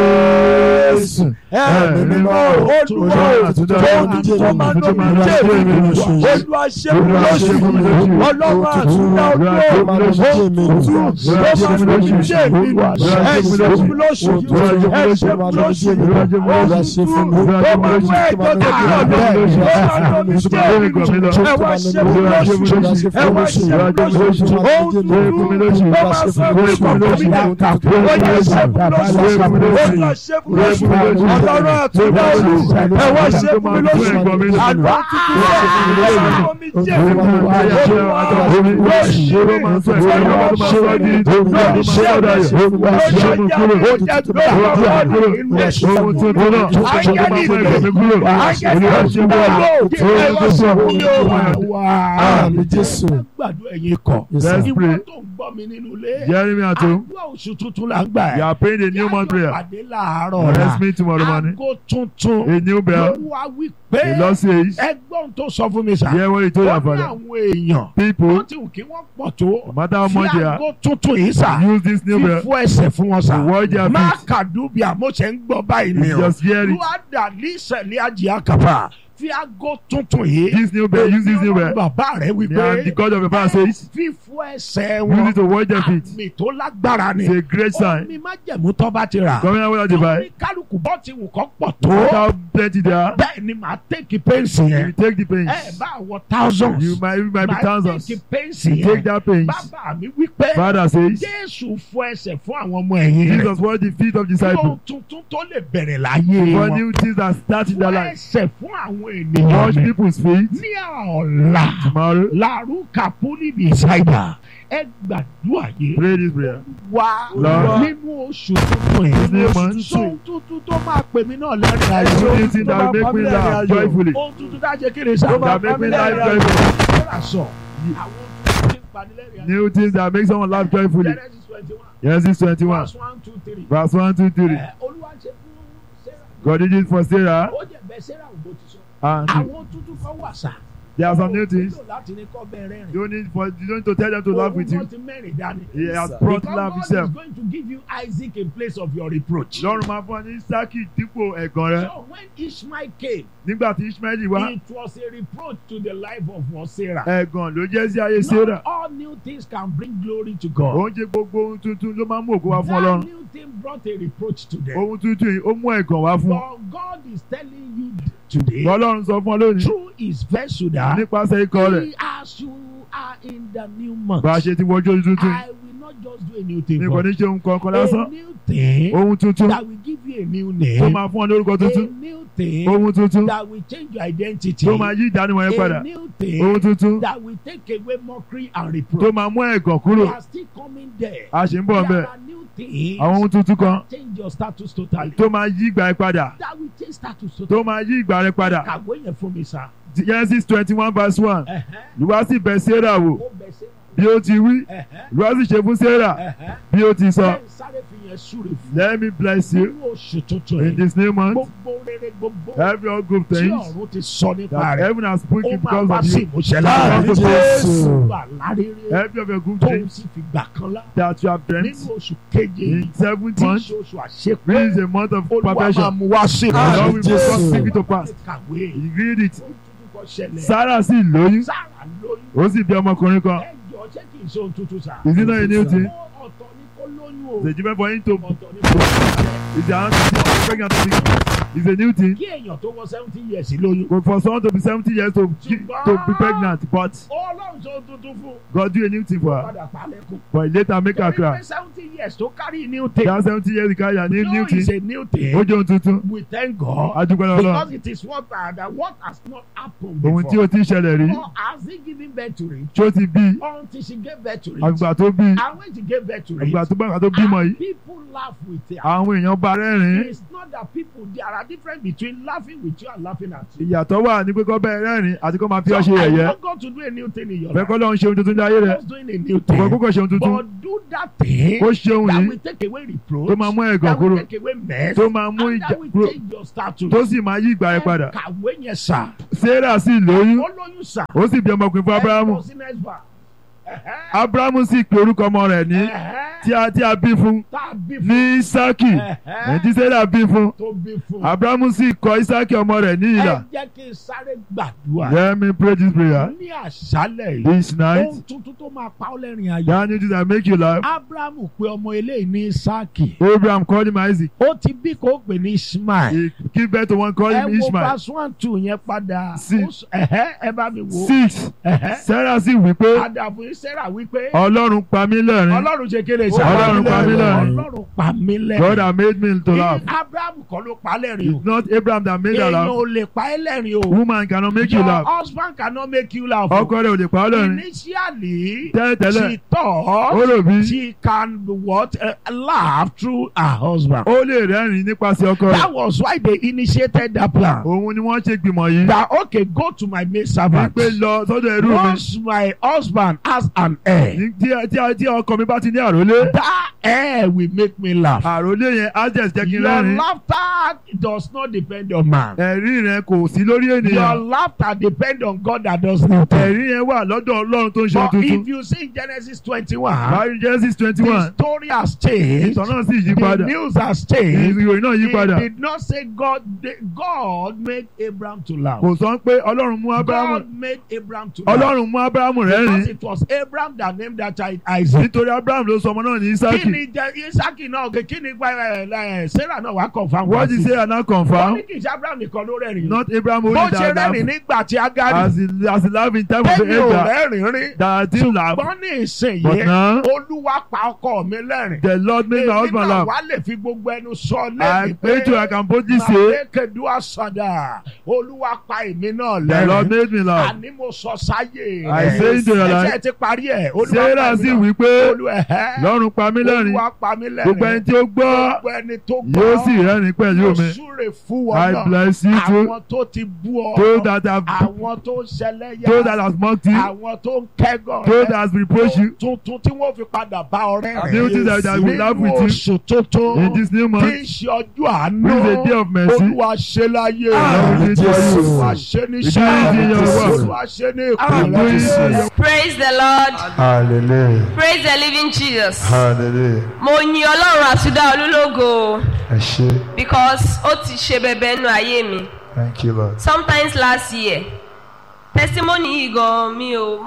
S2: Jésù.
S3: Ẹ̀mí mímọ́ Olúwa tó ní tó máa ń lò jẹ́ mi Olúwa ṣe fún mi lóṣù Ọlọ́run àtúndá ọdún ohun tuntun tó máa ń lò jẹ́ mi ẹ ṣe fún mi lóṣù ẹ ṣe fún mi lóṣù ohun tuntun tó máa ń mú ẹjọ́ tèmi náà bẹ́ẹ̀ ó máa ń lò mí jẹ́ mi ẹ wá ṣe fún mi lóṣù ẹ wá ṣe fún mi lóṣù ohun tuntun tó máa ń sọ fún mi kọ̀ọ̀kan mi dà ó yẹ ṣe fún mi lóṣù Olúwa ṣe fún mi lóṣù Ọlọ́run àtúndá olú ẹ wá ṣe fún mi lóṣù àlọ́ tuntun tó máa ń mi jẹ́ mi Olúwa lóṣù
S2: cloud ayọ̀ ó ṣe mú kúrò ó jẹ́ gbé àwọn kúrò ohun tuntun náà ó máa mú ẹ̀gbẹ́ mi kúrò olúwa ṣe bẹ́ẹ̀ ohun tuntun
S1: àmì Jésù. gbàdúrà ẹ̀yin kọ̀.
S2: Let's pray.
S1: ìwọ tó ń gbọ́ mi nínú ilé.
S2: Hearing me at home.
S1: àdúrà oṣù tuntun là ń gbà ẹ́.
S2: You are praying a new month prayer.
S1: pàdé láàárọ̀ rà.
S2: Let's meet tomorrow morning.
S1: aago tuntun.
S2: A new bell.
S1: olúwa wí pé.
S2: The Lord says.
S1: ẹgbọ́n tó sọ fún mi sà.
S2: Hear what he told your
S1: ó ní
S2: father.
S1: àwọn èèyàn.
S2: People.
S1: wọ́n ti wù kí wọ́n pọ̀ tó.
S2: No matter how much they
S1: fi
S2: are.
S1: aago tuntun yìí sà.
S2: Use this new bell.
S1: fífọ́ ẹsẹ̀ fún wọn sà.
S2: To wash their
S1: má
S2: feet.
S1: kàdúbì àmọ́ṣẹ́ ń gbọ́ báyìí ni o.
S2: Just hear it.
S1: lúwàdà lísẹ̀lẹ̀ àjìyá kàfà. fi aago tuntun yìí.
S2: This new bell. Use this new bell.
S1: bàbá rẹ̀ wí
S2: And the
S1: pé.
S2: God of your father says.
S1: fífọ́ ẹsẹ̀
S2: Use
S1: wọn.
S2: it to wash their feet.
S1: àmì tó lágbára ni.
S2: It's a great sign.
S1: omi májẹ̀mú tó bá ti rà.
S2: Coming out with the buy.
S1: omi kálukú bọ́ ti wù kọ́ pọ̀
S2: No matter
S1: tó.
S2: how plenty they are.
S1: bẹ́ẹ̀ ni màá tẹ́kì pẹ́ǹsì
S2: You
S1: yẹn.
S2: take the pains.
S1: ẹ bá wọ thousands.
S2: You might be
S1: màá
S2: thousands.
S1: tẹ́kì pẹ́ǹsì
S2: You take
S1: yẹn.
S2: that pains.
S1: bàbá mi wí pé.
S2: Father says.
S1: Jésù fọ ẹsẹ̀ fún àwọn ọmọ ẹ̀yìn rẹ̀.
S2: Jesus washed the feet of disciples.
S1: Ohun tuntun tó lè bẹ̀rẹ̀ láyé
S2: For
S1: wọn.
S2: new things that start in their
S1: Fọ
S2: life.
S1: ẹsẹ̀ fún àwọn ènìyàn
S2: Wash
S1: mi.
S2: people's feet.
S1: Ní ọ̀la.
S2: Tomorrow.
S1: Làrúkà pólì bìsáìdà. Ẹ gbàdúrà yé.
S2: Pray this prayer.
S1: Wá
S2: Lord.
S1: nínú oṣù tuntun
S2: This new
S1: yìí.
S2: month.
S1: Ohun tuntun tó máa pè mí náà lẹ́rìn ayọ̀.
S2: New things that will make me laugh joyfully.
S1: Ohun tuntun tá a jẹ́ kéde sá.
S2: That make me laugh joyfully.
S1: Sọ́ra sọ. Àwọn tuntun ti ń panilẹ́rìn ayọ̀.
S2: New things that make someone laugh joyfully.
S1: Genesis 21.
S2: Genesis 21.
S1: Verse 1, 2, 3.
S2: Verse 1, 2, 3.
S1: Olúwa ṣe fún Sarah.
S2: God did it for Sarah.
S1: Ó jẹ́ bẹ́ẹ̀ Sarah ò bó ti sọ.
S2: And
S1: Àwọn tuntun kan wà sá.
S2: there are some new things.
S1: Ó nílò láti ní kọ́ bẹ́ẹ̀ rẹ́rìn.
S2: You don't need to tell them to laugh with you.
S1: Òun náà ti mẹ́rin dání.
S2: He has brought
S1: Because
S2: laugh
S1: God is
S2: himself.
S1: going to give you Isaac in place of your reproach.
S2: Lọ́run máa fún ọ ní Ísákì dípò ẹ̀gàn rẹ.
S1: So when Ishmael came,
S2: Nígbà tí Ishmael wá,
S1: it was a reproach to the life of Sarah.
S2: ẹ̀gàn ló jẹ́ sí ayé
S1: Not
S2: Sarah.
S1: all new things can bring glory to God.
S2: Oúnjẹ gbogbo ohun tuntun ló máa ń mú ògo wá fún
S1: That
S2: Ọlọ́run.
S1: new thing brought a reproach to them.
S2: Ohun tuntun yìí ó mú ẹ̀gàn wá fún.
S1: But God is telling you today,
S2: Ọlọ́run sọ fún ọ lónìí
S1: through his vessel, that
S2: nípasẹ̀ ikọ̀ rẹ̀.
S1: as you are in the new month,
S2: Bá a ṣe ti wọjú ojú tuntun.
S1: I will not just do a new thing,
S2: Ní kò
S1: but
S2: ní ṣe ohun kankan
S1: a
S2: lásán.
S1: new thing
S2: Ohun tuntun
S1: that will give you a new
S2: tó
S1: name,
S2: máa fún ọ lórúkọ
S1: a
S2: tuntun.
S1: new thing
S2: Ohun tuntun
S1: that will change your identity,
S2: tó máa yí ìdánimọ̀ yẹn padà.
S1: a new
S2: Ohun
S1: thing
S2: tuntun
S1: that will take away mockery and
S2: tó
S1: reproach.
S2: máa mú ẹ̀gàn
S1: We
S2: kúrò.
S1: are still coming there.
S2: A ṣì ń bọ̀
S1: There
S2: bẹ́ẹ̀.
S1: are new things
S2: Àwọn ohun tuntun kan
S1: that change your status totally.
S2: tó máa yí ìgbà rẹ padà.
S1: That will change status
S2: Tó
S1: totally.
S2: máa yí ìgbà rẹ padà.
S1: Kàwé yẹn fún mi sá.
S2: Genesis 21 verse 1.
S1: Ẹ̀hẹ́.
S2: Lùwá sì bẹ̀ Sarah wò
S1: Ó bẹ̀ sí.
S2: bí ó ti wí.
S1: Ẹ̀hẹ́.
S2: Lùwá sì ṣe fún Sarah
S1: Ẹ̀hẹ́.
S2: bí ó ti sọ.
S1: Bẹ́ẹ̀ sáré fi yẹn súre fún.
S2: Let me bless you
S1: Nínú oṣù tuntun
S2: in
S1: yìí.
S2: this new month.
S1: Gbogbo rere gbogbo
S2: Every all good
S1: tí
S2: things
S1: ọ̀run ti sọ nípa
S2: that
S1: rẹ̀.
S2: heaven has
S1: Ó
S2: spoken
S1: máa
S2: because
S1: wá
S2: of
S1: sí
S2: you.
S1: ìmúṣẹ
S2: Àmín
S1: láàrin
S2: Jésù.
S1: wà lárere
S2: Every of your good
S1: tó ń
S2: things
S1: sì fi gbà kan lá.
S2: that you have dreamt
S1: Nínú oṣù keje
S2: in
S1: yìí
S2: 7th
S1: tí
S2: month.
S1: ṣe oṣù àṣepé.
S2: This is a month of
S1: Olúwa máa
S2: perfection.
S1: mú wá sí
S2: The Lord
S1: ìmúṣẹ.
S2: will first speak it to pass.
S1: Kàwé.
S2: You read it.
S1: Ó tuntun kan ṣẹlẹ̀.
S2: Sarah sì lóyún.
S1: Sára lóyún.
S2: Ó sì bí ọmọkùnrin kan.
S1: Ẹjọ́ ṣé kì í ṣe ohun tuntun sá.
S2: Is it not a new thing?
S1: Ó ọ̀tọ̀ ní kó lóyún o.
S2: It's a different for him to.
S1: Ọ̀tọ̀ ní kó lóyún.
S2: It's a pregnant thing. It's a new thing.
S1: Kí èèyàn tó wọ 70 years lóyún.
S2: But for someone to be 70 years to be pregnant, but
S1: Ọlọ́run ṣe ohun tuntun fún.
S2: God do a new thing for her.
S1: Padà palẹ̀kùn.
S2: But later make her
S1: Torí
S2: cry.
S1: pé 70 years tó carry new thing.
S2: That 70 years carry a new
S1: No,
S2: thing.
S1: it's a new thing.
S2: Ó jẹ́ ohun tuntun.
S1: We thank God.
S2: A dúpẹ́ lọ́wọ́
S1: Because
S2: Ọlọ́run.
S1: it is what has not happened
S2: Ohun tí
S1: before.
S2: ó ti ṣẹlẹ̀ rí.
S1: Or has he given birth to it?
S2: Tí ó ti bí.
S1: Until she gave birth to it.
S2: Àgbà tó bí.
S1: And when she gave birth to it.
S2: Àgbà tó bá àgbà tó bímọ
S1: and
S2: yìí.
S1: people laugh with her.
S2: Àwọn èèyàn bá rẹ́rìn-ín.
S1: It's not that people, there are difference between laughing with you and laughing at you.
S2: Ìyàtọ̀ wà ní pé kó bẹ́ẹ̀ rẹ́rìn-ín àti kó máa fi
S1: So
S2: ọ́ ṣe
S1: I
S2: yẹ̀yẹ́.
S1: want God to do a new thing in your
S2: Bẹ́ẹ̀
S1: life.
S2: kọ́ lọ́run ṣe ohun tuntun ní ayé rẹ̀.
S1: Just doing a new
S2: Ọ̀pọ̀
S1: thing.
S2: kókò ṣe ohun tuntun.
S1: But do that thing
S2: Ó ṣe ohun
S1: that
S2: yìí
S1: will take away reproach.
S2: tó máa mú ẹ̀gàn
S1: That will
S2: kúrò.
S1: take away mess.
S2: Tó máa mú
S1: And
S2: ìjà
S1: that will
S2: kúrò.
S1: change your status.
S2: Tó sì máa yí ìgbà rẹ̀ padà.
S1: Kàwé yẹn sà.
S2: Sarah sì lóyún.
S1: Ó lóyún sà.
S2: Ó sì bí ọmọkùnrin fún Abrahamu.
S1: Ẹ lọ sí next bar.
S2: Abrahamu sì pe orúkọ ọmọ rẹ̀ ní tí a bí fún
S1: Tá a bí fún.
S2: ní Ísákì. Ẹni tí Sarah bí fún.
S1: Tó bí fún.
S2: Abrahamu sì kọ Ísákì ọmọ rẹ̀ ní ìlà.
S1: Ẹ jẹ́ kí n sáré gbàdúrà.
S2: Let me pray this prayer.
S1: Ní àṣálẹ̀ yìí.
S2: This night,
S1: Ohun tuntun tó máa pa ọ́ lẹ́rìn ayọ̀.
S2: that new thing that make you laugh.
S1: Abrahamu pe ọmọ eléyìí ní Ísáàkì.
S2: Abraham called him Isaac.
S1: Ó ti bí kó pè ní Ishmael.
S2: He gave birth to one called
S1: Ẹ
S2: him
S1: wo
S2: Ishmael.
S1: verse 1-2 yẹn padà.
S2: Six.
S1: Ẹ bá mi wo.
S2: 6.
S1: Ẹ̀hẹ́.
S2: Sarah sì wí pé
S1: Àdàbò Sarah wípé
S2: Ọlọ́run pa mí lẹ́rìn
S1: Ọlọ́run ṣe kéde lẹ́rìn sá.
S3: Ọlọ́run pa mí lẹ́rìn.
S1: Ọlọ́run pa mí lẹ́rìn.
S3: God that made me to laugh.
S1: Abraham kọ́ ló pa lẹ́rìn o.
S3: It's not Abraham that made her
S1: Èèyàn
S3: laugh.
S1: ò lè pa ẹ́ lẹ́rìn o.
S3: Woman cannot make you
S1: Your
S3: laugh.
S1: husband cannot make you laugh.
S3: Ọkọ rẹ̀ ò lè pa ọ́ lẹ́rìn.
S1: Initially,
S3: Tẹ́lẹ̀tẹ́lẹ̀,
S1: she thought
S3: ó rò bí
S1: she can laugh through her husband.
S3: ó lè rẹ́rìn nípasẹ̀ ọkọ rẹ̀.
S1: That was why they initiated that plan.
S3: Òun ni wọ́n ṣe gbìmọ̀ yìí.
S1: That okay, go to my maid servant.
S3: Wípé lọ sọ́dọ̀ ẹrú mi.
S1: Once my husband has an heir,
S3: Tí ọkọ mi bá ti ní àrólé.
S1: that heir will make me laugh.
S3: Àrólé yẹn á jẹ́ kí n
S1: Your
S3: rẹ́rìn.
S1: laughter does not depend on man.
S3: Ẹ̀rín rẹ̀ kò sí lórí
S1: Your
S3: ènìyàn.
S1: laughter depends on God that does nothing.
S3: Ẹ̀rín yẹn wà lọ́dọ̀ Ọlọ́run tó ń ṣe
S1: But
S3: tuntun.
S1: if you see Genesis 21,
S3: Báyìí Genesis
S1: the
S3: 21.
S1: story has changed.
S3: Ìtàn náà sì yí
S1: The
S3: padà.
S1: news has changed.
S3: Ìròyìn náà yí padà.
S1: He did not say God made Abraham to laugh.
S3: Kò sọ pé Ọlọ́run mú Ábúráhámù.
S1: God made Abraham to laugh.
S3: Ọlọ́run mú Ábúráhámù
S1: Because
S3: rẹ́rìn.
S1: it was Abraham that named that child Isaac.
S3: Nítorí Ábúráhámù ló sọ ọmọ náà ní
S1: Kí
S3: Ísákì.
S1: ni Isaki náà kí ni Sarah náà wá confam wá
S3: What
S1: sí?
S3: you say and now
S1: Wọ́n
S3: confirm.
S1: ní kì í ṣe Abraham nìkan ló rẹ́rìn.
S3: Not Abraham
S1: Bó
S3: only
S1: ṣe
S3: that
S1: rẹ́rìn nígbà tí Agari
S3: as he laugh in time of the
S1: tẹ́mi ò
S3: Abraham
S1: rẹ́rìn rí.
S3: that didn't laugh.
S1: Ṣùgbọ́n ní ìsìn
S3: But
S1: yẹn,
S3: now
S1: Olúwa pa ọkọ mi lẹ́rìn.
S3: the Lord made my
S1: Èmi
S3: husband
S1: náà
S3: laugh.
S1: wá lè fi gbogbo ẹnu sọ
S3: I
S1: lẹ́yìn
S3: pray to I can boldly say
S1: Màlékèdú àsàdà, Olúwa pa èmi náà
S3: the Lord
S1: lẹ́rìn.
S3: made me laugh.
S1: Àní mo sọ sáyé rẹ̀.
S3: I say into your life.
S1: Ẹsẹ̀ ti parí ẹ̀. Olúwa pa
S3: Sarah
S1: èmi
S3: sì
S1: náà.
S3: wí pé
S1: Olúwa
S3: lọ́run pa mí lẹ́rìn.
S1: Olúwa pa mí lẹ́rìn.
S3: Gbogbo ẹni tí ó gbọ́
S1: Gbogbo ẹni tó gbọ́.
S3: yóò sì rẹ́rìn pẹ̀lú
S1: Mo
S3: mi.
S1: súre fún wọn
S3: I
S1: náà.
S3: bless you too.
S1: Àwọn tó ti bú ọ.
S3: Those that have
S1: Àwọn tó ń ṣẹlẹ́yà.
S3: those that have mocked you.
S1: Àwọn tó ń kẹ́gàn
S3: Those
S1: rẹ̀.
S3: that has reproached you.
S1: Tuntun tí wọ́n fi padà bá ọ rẹ́rìn.
S3: New things that will laugh with
S1: Nínú
S3: you
S1: oṣù tuntun.
S3: in this new
S1: Tí
S3: month.
S1: ń ṣe ọjọ́ àánú.
S3: This is a day of mercy.
S1: Olúwa ṣe láyé
S3: Lord,
S1: rẹ̀.
S3: we do it.
S1: Olúwa ṣe ní
S3: We do it
S1: iṣẹ́.
S3: in your work.
S1: Olúwa ṣe ní
S3: We do
S1: ìpínlẹ̀.
S3: it.
S5: Praise the Lord.
S2: Hallelujah.
S5: Praise the living Jesus.
S2: Hallelujah.
S5: Mo yin Ọlọ́run àtúndá olúlógo
S2: Ẹ ṣé.
S5: because ó ti ṣe bẹbẹ nínú ayé mi.
S2: Thank you, Lord.
S5: Sometimes last year testimony yìí gan mi ò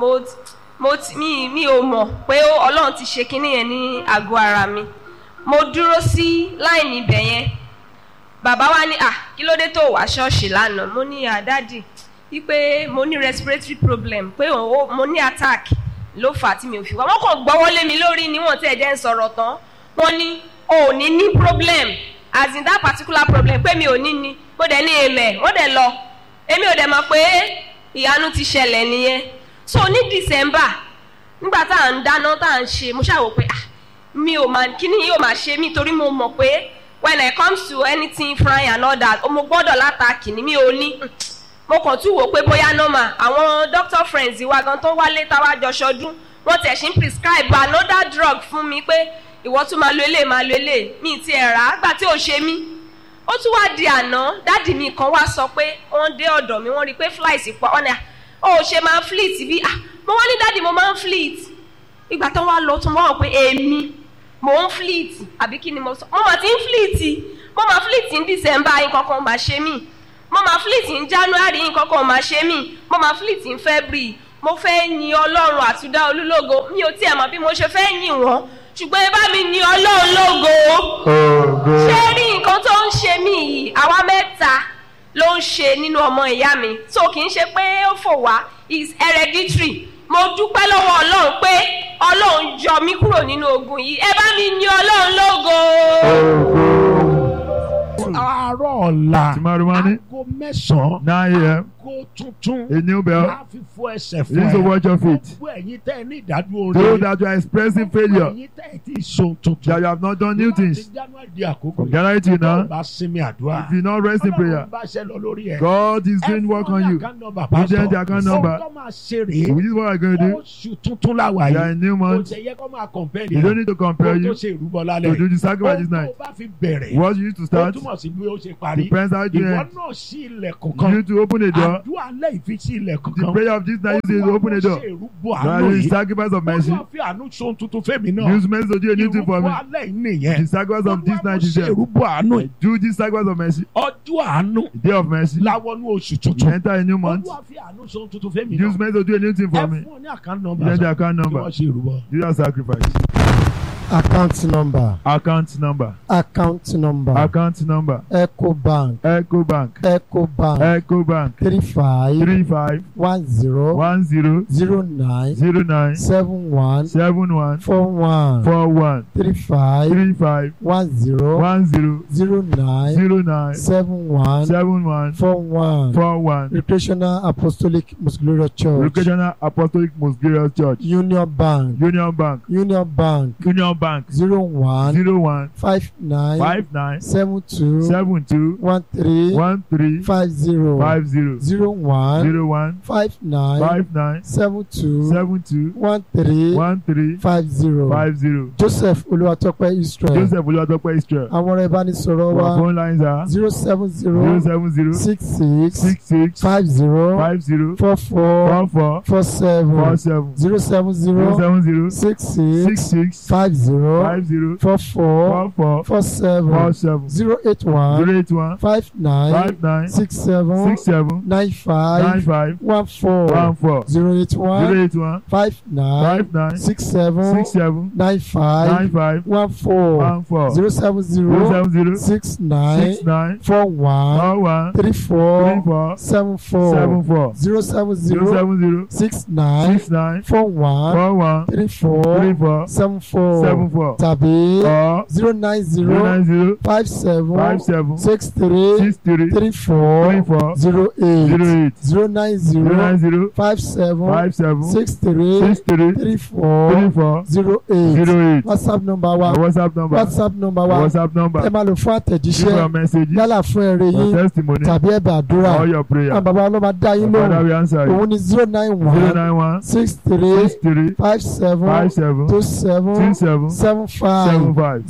S5: mọ̀ pé Ọlọ́run ti ṣe kinní yẹn ní àgọ́ ara mi. Mo dúró sí láìní ibẹ̀ yẹn. Bàbá wa ní kí ló dé tó wá ṣọ́ọ̀ṣì lánàá? Mo ní dádì wípé mo ní respiratory problem pé mo ní attack ló fà á tí mi ò fi wá. Wọ́n kàn gbọ́wọ́ lé mi lórí níwọ̀n tí ẹ̀jẹ̀ ń sọ̀rọ̀ tán. Wọ́n ní o ò ní problem as in that particular problem pé mi ò ní ni. Mo dẹ̀ ní èmẹ̀ wọ́n dẹ̀ lọ. Èmi ò dẹ̀ mọ̀ pé ìyanu ti ṣẹlẹ̀ nìyẹn. So ní December nígbà tá à ń dáná tá à ń ṣe mo ṣàwò pé mi ò máa kíní yóò máa ṣe mí torí mo mọ̀ pé when it comes to anything frying and all that mo gbọ́dọ̀ látàkì ni mi ò ní. Mo kàn tún wò pé bóyá normal àwọn doctor friends wa gan tó wálé táwa jọ ṣọdún wọ́n tẹ̀ ṣe ń prescribe another drug fún mi pé ìwọ tún máa lo eléyìí mi ti ẹ̀ rà á gbà tí ò ṣe mí. Ó tún wá di àná dáàdì mi kan wá sọ pé wọ́n dé ọ̀dọ̀ mi wọ́n rí i pé flies pọ̀ wọ́n ní ó ṣe máa ń fleet bí mo wá ní dáàdì mo máa ń fleet ìgbà tó wá lọ tún wọ́n pé èmi mo ń fleet àbí kí ni mo sọ mo mà ti ń fleet mo máa fleet ní December yín kankan máa ṣe mí mo máa fleet ní January yín kankan máa ṣe mí mo máa fleet ní February mo fẹ́ yin Ọlọ́run àtúndá olúlógo mi ò tiẹ̀ mọ̀ bí mo ṣe fẹ́ yin wọ́n ṣùgbọ́n ẹ bá mi yin Ọlọ́run lógo ṣé rí nǹkan tó ń ṣe mí yìí àwa mẹ́ta ló ń ṣe nínú ọmọ ìyá mi so kì í ṣe pé ó fò wá is hereditary mo dúpẹ́ lọ́wọ́ Ọlọ́run pé Ọlọ́run yọ mí kúrò nínú ogun yìí ẹ bá mi yin Ọlọ́run lógo.
S1: Àárọ̀ ọ̀la
S3: Tomorrow morning,
S1: aago mẹ́sàn-án
S3: 9 a.m.
S1: aago tuntun
S3: A new bell.
S1: máa fi fọ ẹsẹ̀ fún
S3: This is the watch of it.
S1: gbogbo ẹ̀yin tẹ́ ẹ ní ìdádúró
S3: Those
S1: rere
S3: that you are expressing
S1: gbogbo
S3: failure,
S1: ẹ̀yin tẹ́ ẹ ti so tuntun
S3: that you have not done new things.
S1: láti January di àkókò
S3: From January till now,
S1: bá sinmi àdúrà
S3: if you not rest in prayer,
S1: Ọlọ́run bá ṣe lọ lórí ẹ̀
S3: God is doing work on you. You send the account number.
S1: ó máa ṣe rèé
S3: This is what I'm going to do.
S1: oṣù tuntun láwa
S3: You are
S1: yìí
S3: in new
S1: kò
S3: month.
S1: tẹ̀ yẹ kó máa compare
S3: You don't need to compare
S1: kó tó
S3: you
S1: ṣe ìrúbọ
S3: to
S1: lálẹ́
S3: do the sacrifice this night.
S1: ó bá fi bẹ̀rẹ̀
S3: What you need to
S1: ó
S3: start,
S1: túmọ̀ sí bí ó ṣe parí
S3: depends how you
S1: ìwọ
S3: end.
S1: náà sí ilẹ̀kùn
S3: You
S1: kan
S3: need to open a door.
S1: àdúrà alẹ́ ìfi sí ilẹ̀kùn
S3: The
S1: kan
S3: prayer of this night is to open a door.
S1: ṣe ìrúbọ
S3: That
S1: àánú
S3: is
S1: yìí
S3: sacrifice of mercy.
S1: Olúwa fi àánú ṣohun tuntun fẹ́mi náà
S3: Use mercy to do a new thing for
S1: ìrúbọ
S3: me.
S1: alẹ́ yìí nìyẹn
S3: The sacrifice of this night is
S1: ṣe
S3: there.
S1: ìrúbọ àánú yìí
S3: Do this sacrifice of mercy.
S1: ọjọ́ àánú
S3: The day of mercy.
S1: láwọnú oṣù
S3: You
S1: tuntun
S3: enter a new month.
S1: Olúwa fi àánú ṣohun tuntun fẹ́mi
S3: Use
S1: náà
S3: mercy to do a new thing
S1: ẹ
S3: for me.
S1: fún ọ ní àkáǹtì nọ́mbà
S3: Then the account
S1: kí
S3: number.
S1: wọ́n ṣe ìrúbọ.
S3: Do that sacrifice.
S4: Account number.
S3: Account number.
S4: Account number.
S3: Account number.
S4: Ecobank.
S3: Ecobank.
S4: Ecobank.
S3: Ecobank.
S4: 35
S3: 35
S4: 10
S3: 10
S4: 09
S3: 09
S4: 71
S3: 71
S4: 41
S3: 41
S4: 35
S3: 35
S4: 10
S3: 10
S4: 09
S3: 09
S4: 71
S3: 71
S4: 41.
S3: 41
S4: Recreational Apostolic Most Glorious Church.
S3: Recreational Apostolic Most Glorious Church.
S4: Union Bank.
S3: Union Bank.
S4: Union Bank.
S3: Union Bank.
S4: 01
S3: 01
S4: 59
S3: 59
S4: 72
S3: 72
S4: 13
S3: 13
S4: 50
S3: 50
S4: 01
S3: 01
S4: 59
S3: 59
S4: 72
S3: 72
S4: 13
S3: 13
S4: 50.
S3: 50.
S4: Joseph Olúwatópẹ́ Israel.
S3: Joseph Olúwatópẹ́ Israel.
S4: Àwọn ọ̀rọ̀ ìbánisọ̀rọ̀
S3: Our
S4: wa
S3: phone lines are
S4: 070
S3: 070
S4: 66
S3: 66
S4: 50
S3: 50
S4: 44
S3: 44
S4: 47
S3: 47
S4: 070
S3: 070
S4: 66
S3: 66
S4: 50
S3: 50
S4: 44
S3: 44
S4: 47
S3: 47
S4: 081
S3: 081
S4: 59
S3: 59
S4: 67
S3: 67
S4: 95
S3: 95
S4: 14
S3: 14
S4: 081
S3: 081
S4: 59
S3: 59
S4: 67
S3: 67
S4: 95
S3: 95
S4: 14
S3: 14
S4: 070
S3: 070
S4: 69
S3: 69
S4: 41
S3: 41
S4: 34
S3: 34
S4: 74
S3: 74
S4: 070
S3: 070
S4: 69
S3: 69
S4: 41
S3: 41
S4: 34
S3: 34
S4: 74
S3: 74
S4: tàbí
S3: or
S4: 090
S3: 090
S4: 57
S3: 57
S4: 63
S3: 63
S4: 34
S3: 34
S4: 08
S3: 08
S4: 090
S3: 090
S4: 57
S3: 57
S4: 63
S3: 63
S4: 34
S3: 34
S4: 08
S3: 08.
S4: WhatsApp number wa
S3: Our WhatsApp number.
S4: WhatsApp number wa
S3: WhatsApp number.
S4: ẹ máa lò fún
S3: Give
S4: àtẹ̀jíṣẹ́
S3: your messages.
S4: yálà fún ẹ̀rẹ̀
S3: Your
S4: yín
S3: testimony.
S4: tàbí ẹ̀bẹ̀ àdúrà
S3: All your prayer.
S4: àwọn bàbá ọlọ́mọ dá yín
S3: Father,
S4: lóhùn
S3: we answer you.
S4: òun ni 091
S3: 091
S4: 63
S3: 63
S4: 57
S3: 57
S4: 27
S3: 27
S4: 75
S3: 75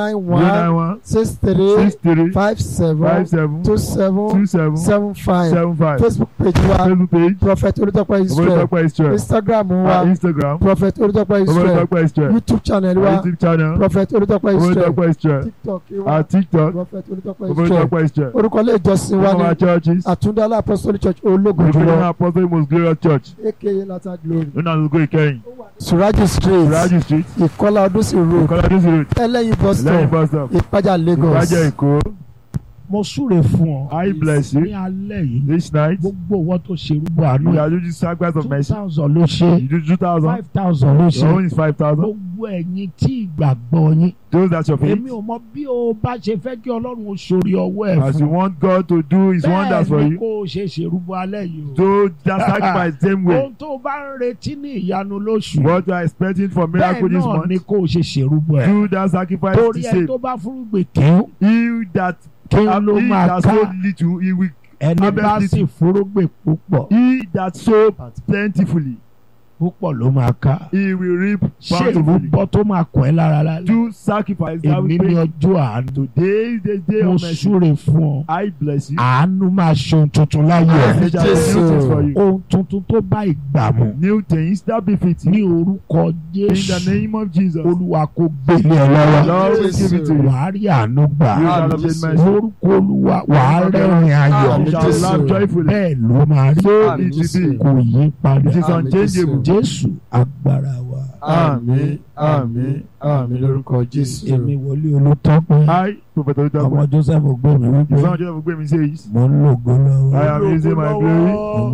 S4: 091
S3: 091
S4: 63
S3: 63
S4: 57
S3: 57
S4: 27
S3: 27
S4: 75
S3: 75
S4: Facebook page wa
S3: Facebook page.
S4: Prophet Olútópẹ́ Israel
S3: Olútópẹ́ Israel.
S4: Instagram wa
S3: Instagram.
S4: Prophet Olútópẹ́ Israel
S3: Olútópẹ́ Israel.
S4: YouTube channel wa
S3: YouTube channel.
S4: Prophet Olútópẹ́ Israel
S3: Olútópẹ́ Israel.
S4: TikTok wa
S3: Our TikTok.
S4: Prophet Olútópẹ́ Israel
S3: Olútópẹ́ Israel.
S4: orúkọ ilé ìjọsìn wa
S3: One of our
S4: ní
S3: churches.
S4: Àtúndálá Apostolic Church Ológun
S3: Recreational
S4: jùlọ
S3: Apostolic Most Glorious Church.
S4: aka Latter Glory
S3: Nínú àdúgbò Ìkẹyìn.
S4: Suraji Street
S3: Raji Street.
S4: Ìkọlà Ọdúnsìn Road
S3: Ìkọládé Road.
S4: Ẹlẹ́yin bus
S3: Lẹ́yìn
S4: stop
S3: bus stop.
S4: Ìpájà Lagos
S3: Ìbàjẹ́ Èkó.
S1: mo súre fún ọ.
S3: I bless you.
S1: ní alẹ́ yìí
S3: This night.
S1: gbogbo owó tó ṣe rúbọ àánú
S3: You are using sacrifice of mercy.
S1: 2,000 ló ṣe
S3: You do 2,000.
S1: 5,000 ló
S3: Your own
S1: ṣe
S3: is 5,000.
S1: gbogbo ẹ̀yin tí ìgbàgbọ́ yín.
S3: Those that your faith.
S1: èmi ò mọ bí o bá ṣe fẹ́ kí ọlọ́run ó ṣorí ọwọ́ ẹ̀
S3: As you
S1: fún.
S3: want God to do His wonders for
S1: bẹ́ẹ̀ ni
S3: you.
S1: kò ṣe ṣèrúbọ alẹ́ yìí o.
S3: Do that sacrifice same way.
S1: ohun tó bá ń retí ní ìyanu lóṣù.
S3: What you are expecting for miracle
S1: bẹ́ẹ̀
S3: this
S1: náà ni
S3: month.
S1: kò ṣe ṣèrúbọ ẹ̀.
S3: Do that sacrifice
S1: torí
S3: to
S1: ẹ
S3: save.
S1: tó bá fúrúgbìn kíw
S3: He that
S1: ló
S3: he
S1: máa
S3: that
S1: ká.
S3: sowed little, he will.
S1: ẹni bá sì fúrúgbìn púpọ̀
S3: He that sowed plentifully,
S1: púpọ̀ ló máa ká.
S3: he will reap
S1: ṣé
S3: bountifully.
S1: ìrúbọ tó máa kàn ẹ́ lára lálẹ́.
S3: Do sacrifice that
S1: èmi
S3: will
S1: ní
S3: bring.
S1: ọjọ́ àánú.
S3: Today is the day
S1: mo
S3: of mercy.
S1: súre fún ọ.
S3: I bless you.
S1: àánú máa ṣe ohun tuntun láyé
S3: He
S1: ẹ.
S3: shall do new things for you.
S1: ohun tuntun tó bá ìgbà mu.
S3: New things that befit
S1: ní
S3: you.
S1: orúkọ
S3: In the
S1: Jésù.
S3: name of Jesus.
S1: olúwa kò gbélé ẹ lọ́wọ́.
S3: Lord will give it to you.
S1: wàá rí àánú gbà.
S3: You shall obtain mercy.
S1: orúkọ olúwa wàá rẹ́rìn ayọ̀.
S3: You shall laugh joyfully.
S1: bẹ́ẹ̀ ló máa rí.
S3: So it will be.
S1: kò yí padà.
S3: It is unchangeable.
S1: Jésù agbára wa.
S3: Àmín, àmín, àmín lórúkọ Jésù.
S1: èmi wọlé Olútópẹ́.
S3: I, Prophet Olútópẹ́.
S1: ọmọ Joseph gbé mi wípé
S3: The son of Joseph Gbemi says,
S1: mo ń lògo lọ́wọ́.
S3: I am using my glory.
S1: mo